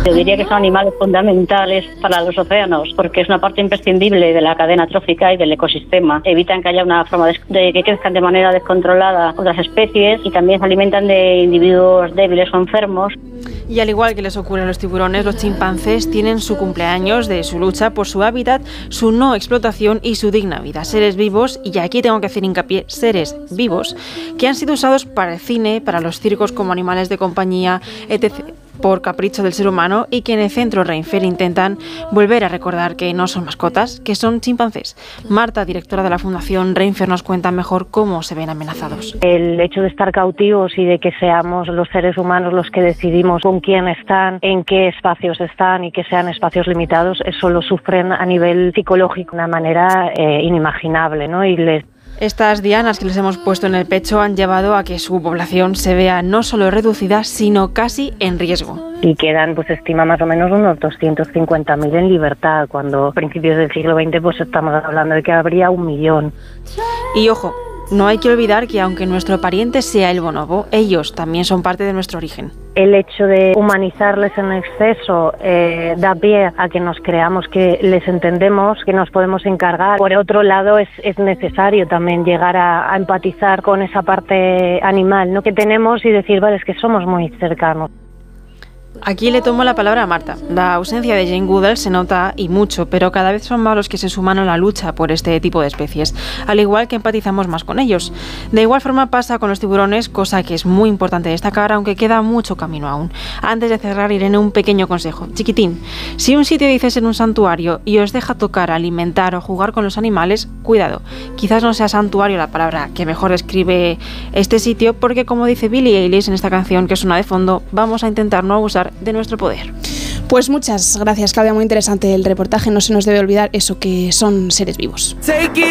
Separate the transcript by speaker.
Speaker 1: Yo diría que son animales fundamentales para los océanos, porque es una parte imprescindible de la cadena trófica y del ecosistema. Evitan que haya una forma de que crezcan de manera descontrolada otras especies y también se alimentan de individuos débiles o enfermos.
Speaker 2: Y al igual que les ocurre a los tiburones, los chimpancés tienen su cumpleaños de su lucha por su hábitat, su no explotación y su digna vida. Seres vivos, y aquí tengo que hacer hincapié, seres vivos, que han sido usados para el cine, para los circos como animales de compañía, etc., por capricho del ser humano, y que en el Centro Reinfer intentan volver a recordar que no son mascotas, que son chimpancés. Marta, directora de la Fundación Reinfer, nos cuenta mejor cómo se ven amenazados.
Speaker 3: El hecho de estar cautivos y de que seamos los seres humanos los que decidimos con quién están, en qué espacios están y que sean espacios limitados, eso lo sufren a nivel psicológico de una manera inimaginable, ¿no?
Speaker 2: Estas dianas que les hemos puesto en el pecho han llevado a que su población se vea no solo reducida, sino casi en riesgo.
Speaker 3: Y quedan, pues estima más o menos unos 250.000 en libertad, cuando a principios del siglo XX pues estamos hablando de que habría 1 millón.
Speaker 2: Y ojo, no hay que olvidar que aunque nuestro pariente sea el bonobo, ellos también son parte de nuestro origen.
Speaker 3: El hecho de humanizarles en exceso da pie a que nos creamos que les entendemos, que nos podemos encargar. Por otro lado, es necesario también llegar a empatizar con esa parte animal, ¿no?, que tenemos y decir, vale, es que somos muy cercanos.
Speaker 2: Aquí le tomo la palabra a Marta. La ausencia de Jane Goodall se nota y mucho, pero cada vez son más los que se suman a la lucha por este tipo de especies, al igual que empatizamos más con ellos. De igual forma pasa con los tiburones, cosa que es muy importante destacar, aunque queda mucho camino aún. Antes de cerrar, Irene, un pequeño consejo. Chiquitín, si un sitio dice ser un santuario y os deja tocar, alimentar o jugar con los animales, cuidado. Quizás no sea santuario la palabra que mejor describe este sitio, porque como dice Billie Eilish en esta canción que suena de fondo, vamos a intentar no abusar de nuestro poder.
Speaker 4: Pues muchas gracias, Claudia, muy interesante el reportaje. No se nos debe olvidar eso, que son seres vivos.